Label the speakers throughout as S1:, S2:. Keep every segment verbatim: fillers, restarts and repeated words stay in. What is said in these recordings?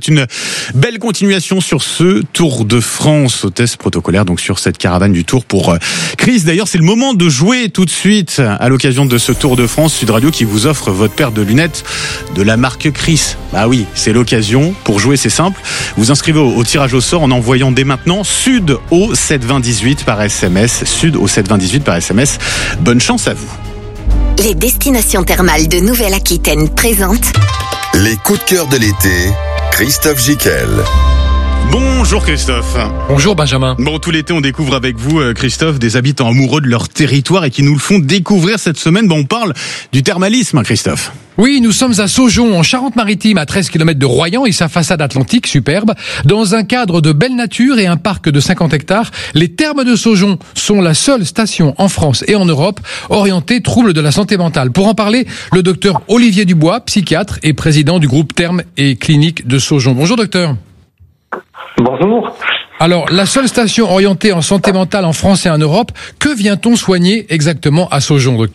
S1: souhaite une belle continuation sur ce Tour de France. Au test protocolaire, donc sur cette caravane du Tour pour Chris. D'ailleurs, c'est le moment de jouer tout de suite à l'occasion de ce Tour de France. Sud Radio qui vous offre votre paire de lunettes de la marque Chris. Bah oui, c'est l'occasion. Pour jouer, c'est simple. Vous inscrivez au, au tirage au sort en envoyant dès maintenant Sud au sept vingt dix-huit par S M S. Sud au sept vingt dix-huit par S M S. Bonne chance à vous.
S2: Les destinations thermales de Nouvelle-Aquitaine présentent
S3: les coups de cœur de l'été, Christophe Gicquel.
S1: Bonjour Christophe.
S4: Bonjour Benjamin.
S1: Bon, tout l'été on découvre avec vous Christophe des habitants amoureux de leur territoire et qui nous le font découvrir cette semaine. Bon, on parle du thermalisme, Christophe.
S4: Oui, nous sommes à Saujon, en Charente-Maritime, à treize kilomètres de Royan et sa façade atlantique superbe. Dans un cadre de belle nature et un parc de cinquante hectares, les thermes de Saujon sont la seule station en France et en Europe orientée troubles de la santé mentale. Pour en parler, le docteur Olivier Dubois, psychiatre et président du groupe Thermes et Cliniques de Saujon. Bonjour docteur.
S5: Bonjour.
S4: Alors, la seule station orientée en santé mentale en France et en Europe, que vient-on soigner exactement à Saujon, docteur ?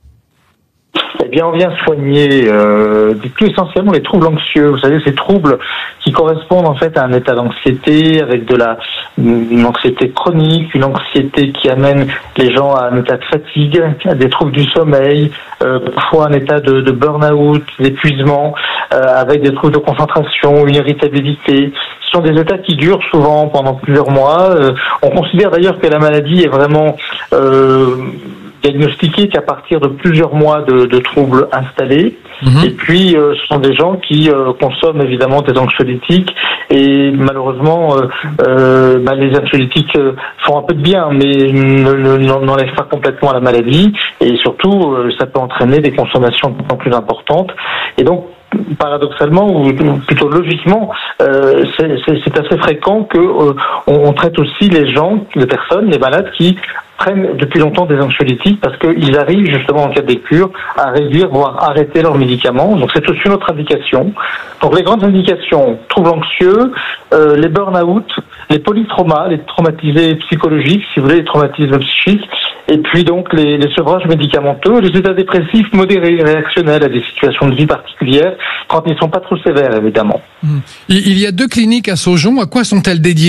S5: Eh bien, on vient soigner euh, plus essentiellement les troubles anxieux. Vous savez, ces troubles qui correspondent en fait à un état d'anxiété avec de la une anxiété chronique, une anxiété qui amène les gens à un état de fatigue, à des troubles du sommeil, euh, parfois un état de, de burn-out, d'épuisement, euh, avec des troubles de concentration, une irritabilité. Ce sont des états qui durent souvent pendant plusieurs mois. Euh, on considère d'ailleurs que la maladie est vraiment euh, diagnostiquée qu'à partir de plusieurs mois de, de troubles installés. Mmh. Et puis, euh, ce sont des gens qui euh, consomment évidemment des anxiolytiques et malheureusement, euh, euh, bah, les anxiolytiques euh, font un peu de bien, mais ne, ne, n'enlèvent pas complètement la maladie et surtout, euh, ça peut entraîner des consommations de plus en plus importantes. Et donc, paradoxalement ou plutôt logiquement, euh, c'est, c'est, c'est assez fréquent que euh, on, on traite aussi les gens, les personnes, les malades qui prennent depuis longtemps des anxiolytiques parce qu'ils arrivent justement en cas de cure à réduire voire arrêter leurs médicaments. Donc c'est aussi une autre indication. Donc les grandes indications, troubles anxieux, euh, les burn-out, les polytraumas, les traumatisés psychologiques, si vous voulez, les traumatismes psychiques, et puis donc les, les sevrages médicamenteux, les états dépressifs modérés, réactionnels à des situations de vie particulières, quand ils ne sont pas trop sévères évidemment.
S4: Il y a deux cliniques à Saujon, à quoi sont-elles dédiées ?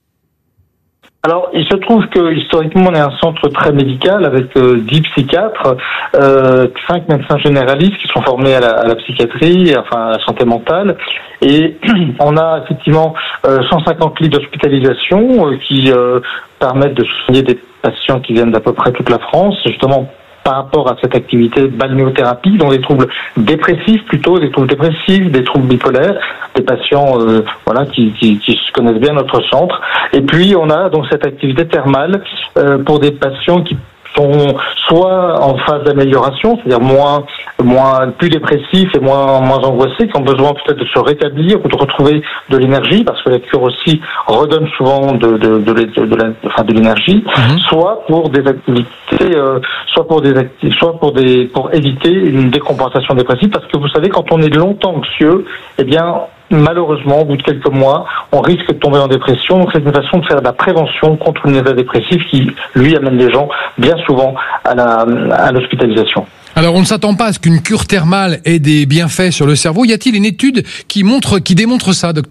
S5: Alors, il se trouve que historiquement, on est un centre très médical avec euh, dix psychiatres, euh, cinq médecins généralistes qui sont formés à la, à la psychiatrie, enfin à la santé mentale, et on a effectivement euh, cent cinquante lits d'hospitalisation euh, qui euh, permettent de soigner des patients qui viennent d'à peu près toute la France, justement par rapport à cette activité de balnéothérapie, dont des troubles dépressifs plutôt, des troubles dépressifs, des troubles bipolaires, des patients euh, voilà qui, qui, qui connaissent bien notre centre. Et puis on a donc cette activité thermale euh, pour des patients qui sont soit en phase d'amélioration, c'est-à-dire moins, moins, plus dépressifs et moins, moins angoissés, qui ont besoin peut-être de se rétablir ou de retrouver de l'énergie, parce que la cure aussi redonne souvent de, de, de, de, de, la, enfin de l'énergie, mmh. soit pour des activités, euh, soit pour des acti- soit pour des, pour éviter une décompensation dépressive, parce que vous savez, quand on est longtemps anxieux, eh bien, malheureusement, au bout de quelques mois, on risque de tomber en dépression. Donc c'est une façon de faire de la prévention contre un état dépressif qui, lui, amène les gens bien souvent à, la, à l'hospitalisation.
S4: Alors on ne s'attend pas à ce qu'une cure thermale ait des bienfaits sur le cerveau. Y a-t-il une étude qui montre, qui démontre ça, docteur ?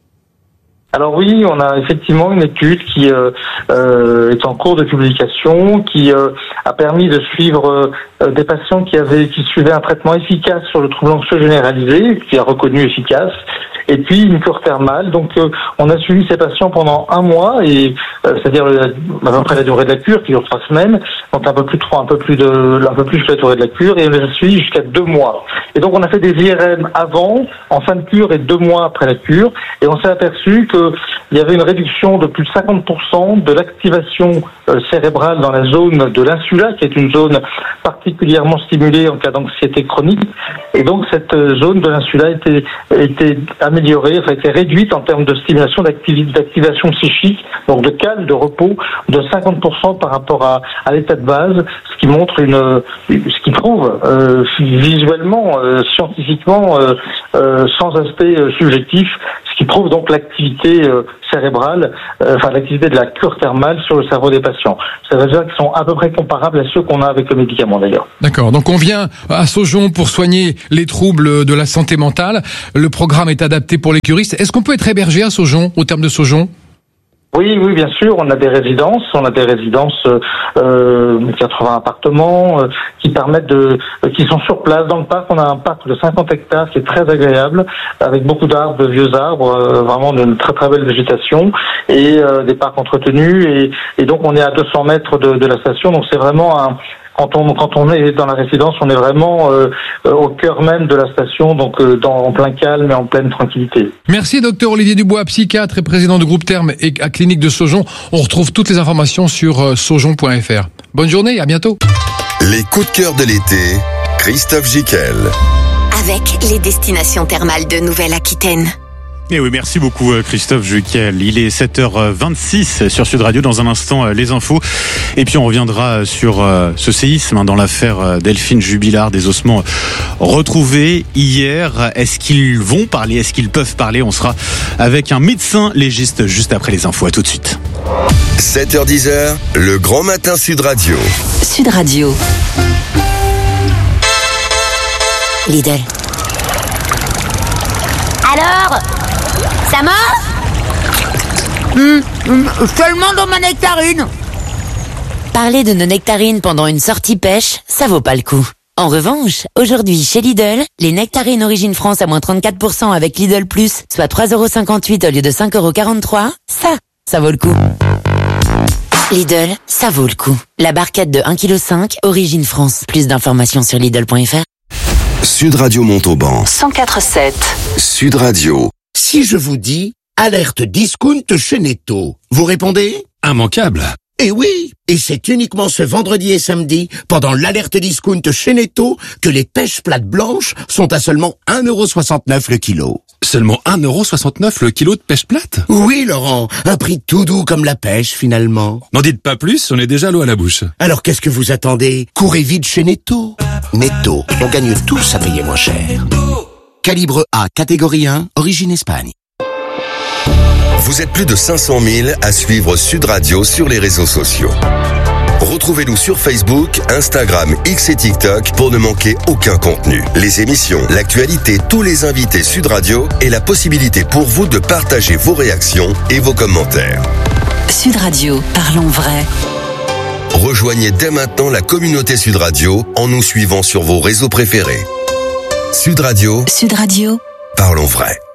S5: Alors oui, on a effectivement une étude qui euh, euh, est en cours de publication, qui euh, a permis de suivre euh, des patients qui avaient qui suivaient un traitement efficace sur le trouble anxieux généralisé, qui a reconnu efficace, et puis une cure thermale. Donc euh, on a suivi ces patients pendant un mois, et euh, c'est-à-dire la, à peu près la durée de la cure, qui dure trois semaines, donc un peu plus de trois, un peu plus de, un peu plus que la durée de la cure, et on les a suivis jusqu'à deux mois. Et donc on a fait des I R M avant, en fin de cure et deux mois après la cure, et on s'est aperçu que il y avait une réduction de plus de cinquante pour cent de l'activation euh, cérébrale dans la zone de l'insula, qui est une zone particulièrement stimulée en cas d'anxiété chronique. Et donc cette zone de l'insula était, était améliorée, enfin était réduite en termes de stimulation d'activi- d'activation psychique, donc de calme, de repos, de cinquante pour cent par rapport à, à l'état de base, ce qui montre une, ce qui prouve euh, visuellement, euh, scientifiquement, euh, euh, sans aspect euh, subjectif, ce qui prouvent donc l'activité euh, cérébrale, euh, enfin l'activité de la cure thermale sur le cerveau des patients. Ça veut dire qu'ils sont à peu près comparables à ceux qu'on a avec le médicament d'ailleurs.
S4: D'accord, donc on vient à Saujon pour soigner les troubles de la santé mentale. Le programme est adapté pour les curistes. Est-ce qu'on peut être hébergé à Saujon, au terme de Saujon ?
S5: Oui, oui, bien sûr. On a des résidences, on a des résidences, euh, quatre-vingts appartements euh, qui permettent de, euh, qui sont sur place dans le parc. On a un parc de cinquante hectares qui est très agréable, avec beaucoup d'arbres, de vieux arbres, euh, vraiment d'une très très belle végétation et euh, des parcs entretenus. Et, et donc on est à deux cents mètres de, de la station. Donc c'est vraiment un Quand on quand on est dans la résidence, on est vraiment euh, au cœur même de la station, donc euh, dans, en plein calme et en pleine tranquillité.
S4: Merci docteur Olivier Dubois, psychiatre et président du groupe Terme et à Clinique de Saujon. On retrouve toutes les informations sur euh, saujon point f r. Bonne journée, à bientôt.
S3: Les coups de cœur de l'été, Christophe Jiquel.
S2: Avec les destinations thermales de Nouvelle-Aquitaine.
S1: Et oui, merci beaucoup Christophe Jiquel. Il est sept heures vingt-six sur Sud Radio. Dans un instant, les infos. Et puis on reviendra sur ce séisme dans l'affaire Delphine Jubilard, des ossements retrouvés hier. Est-ce qu'ils vont parler? Est-ce qu'ils peuvent parler? On sera avec un médecin légiste juste après les infos. À tout de suite.
S3: sept heures dix, le grand matin Sud Radio.
S2: Sud Radio. Lidl.
S6: Alors, ça mord mmh, mmh, Seulement dans ma nectarine.
S7: Parler de nos nectarines pendant une sortie pêche, ça vaut pas le coup. En revanche, aujourd'hui chez Lidl, les nectarines Origine France à moins trente-quatre pour cent avec Lidl Plus, soit trois euros cinquante-huit au lieu de cinq euros quarante-trois, ça, ça vaut le coup. Lidl, ça vaut le coup. La barquette de un virgule cinq kilos Origine France. Plus d'informations sur Lidl point f r.
S3: Sud Radio Montauban.
S2: cent quatre virgule sept.
S3: Sud Radio.
S8: Si je vous dis alerte discount chez Netto, vous répondez?
S9: Immanquable.
S8: Eh oui, et c'est uniquement ce vendredi et samedi, pendant l'alerte discount chez Netto, que les pêches plates blanches sont à seulement un euro soixante-neuf le kilo.
S9: Seulement un euro soixante-neuf le kilo de pêche plate?
S8: Oui, Laurent, un prix tout doux comme la pêche, finalement.
S9: N'en dites pas plus, on est déjà l'eau à la bouche.
S8: Alors qu'est-ce que vous attendez? Courez vite chez Netto. Netto, on gagne tous à payer moins cher. Calibre A, catégorie un, origine Espagne.
S3: Vous êtes plus de cinq cent mille à suivre Sud Radio sur les réseaux sociaux. Retrouvez-nous sur Facebook, Instagram, X et TikTok pour ne manquer aucun contenu. Les émissions, l'actualité, tous les invités Sud Radio et la possibilité pour vous de partager vos réactions et vos commentaires.
S2: Sud Radio, parlons vrai.
S3: Rejoignez dès maintenant la communauté Sud Radio en nous suivant sur vos réseaux préférés. Sud Radio.
S2: Sud Radio.
S3: Parlons vrai.